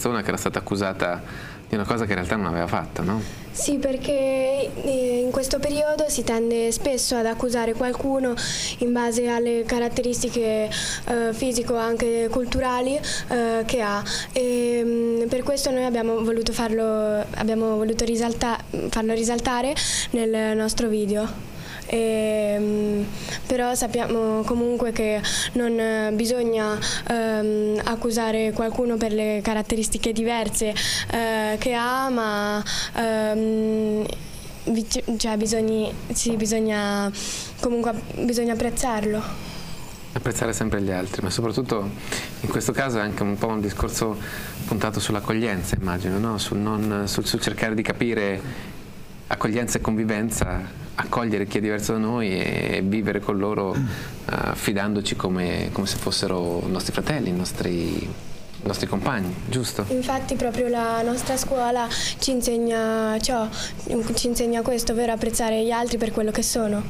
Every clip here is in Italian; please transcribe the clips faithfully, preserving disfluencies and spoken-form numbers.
persona che era stata accusata di una cosa che in realtà non aveva fatto, no? Sì, perché in questo periodo si tende spesso ad accusare qualcuno in base alle caratteristiche eh, fisico anche culturali eh, che ha, e mh, per questo noi abbiamo voluto farlo, abbiamo voluto risalta- farlo risaltare nel nostro video. E, però sappiamo comunque che non bisogna ehm, accusare qualcuno per le caratteristiche diverse eh, che ha, ma ehm, cioè bisogna, sì, bisogna comunque bisogna apprezzarlo. Apprezzare sempre gli altri, ma soprattutto in questo caso è anche un po' un discorso puntato sull'accoglienza, immagino, no? sul, non, sul, sul cercare di capire accoglienza e convivenza, accogliere chi è diverso da noi e vivere con loro uh, fidandoci come, come se fossero nostri fratelli, i nostri, i nostri compagni, giusto? Infatti proprio la nostra scuola ci insegna ciò, ci insegna questo, ovvero apprezzare gli altri per quello che sono.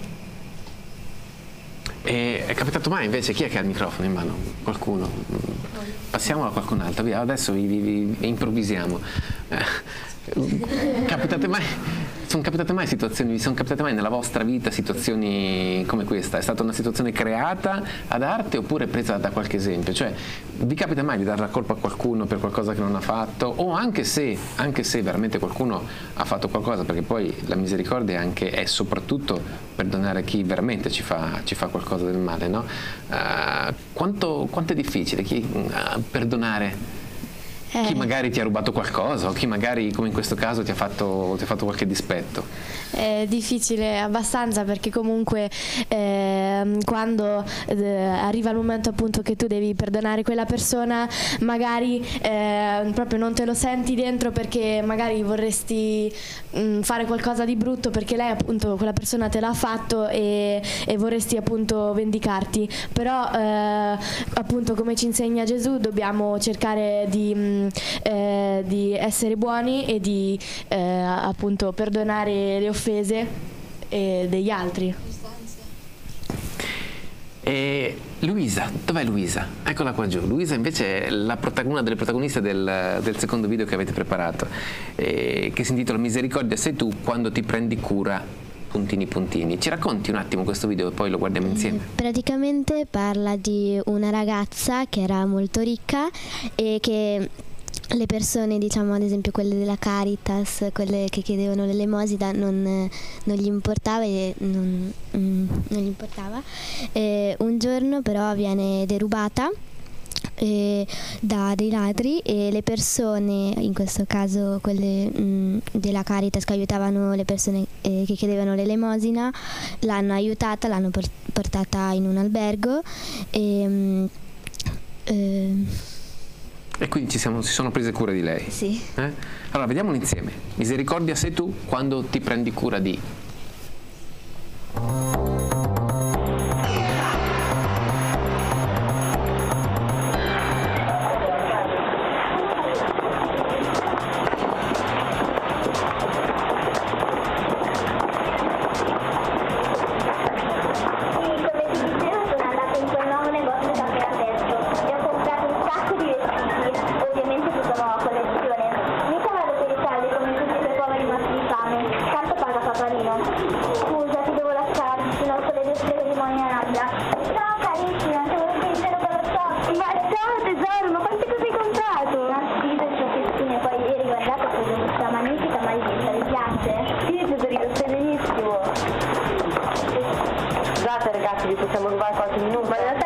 E è capitato mai invece, chi è che ha il microfono in mano? Qualcuno? Passiamolo a qualcun altro, via, adesso vi, vi, vi improvvisiamo. Eh, capitate mai, sono capitate mai situazioni, vi sono capitate mai nella vostra vita situazioni come questa? È stata una situazione creata ad arte oppure presa da qualche esempio? Cioè, vi capita mai di dare la colpa a qualcuno per qualcosa che non ha fatto? O anche se, anche se veramente qualcuno ha fatto qualcosa, perché poi la misericordia è anche e soprattutto perdonare chi veramente ci fa, ci fa qualcosa del male, no? Uh, quanto, quanto è difficile chi, uh, perdonare Eh. chi magari ti ha rubato qualcosa o chi magari, come in questo caso, ti ha fatto, ti ha fatto qualche dispetto? È difficile abbastanza, perché comunque eh, quando eh, arriva il momento appunto che tu devi perdonare quella persona, magari eh, proprio non te lo senti dentro, perché magari vorresti mh, fare qualcosa di brutto perché lei appunto, quella persona te l'ha fatto e, e vorresti appunto vendicarti, però eh, appunto come ci insegna Gesù dobbiamo cercare di mh, Eh, di essere buoni e di eh, appunto perdonare le offese eh, degli altri. E Luisa, dov'è Luisa? Eccola qua giù. Luisa invece è la una delle protagoniste del, del secondo video che avete preparato, eh, che si intitola Misericordia sei tu quando ti prendi cura puntini puntini. Ci racconti un attimo questo video e poi lo guardiamo insieme? Praticamente parla di una ragazza che era molto ricca e che le persone, diciamo ad esempio quelle della Caritas, quelle che chiedevano l'elemosina, non, non gli importava e non, mm, non gli importava. E un giorno però viene derubata eh, da dei ladri e le persone, in questo caso quelle mh, della Caritas che aiutavano le persone eh, che chiedevano l'elemosina, l'hanno aiutata, l'hanno portata in un albergo e mh, eh, E quindi ci siamo, si sono prese cura di lei? Sì. Eh? Allora, vediamolo insieme. Misericordia sei tu quando ti prendi cura di... Scusa, ti devo lasciare, ci sono solo le stelle di Mognanabia. Ciao carissima, te lo sentire con lo shop. Ma ciao tesoro, ma quante cose hai comprato? Una sfida e ciocchettine, poi ieri guardate ho preso questa magnifica maglietta, vi piace? Sì tesorino, stai benissimo. Scusate ragazzi, vi possiamo rubare qualche minuto? Ma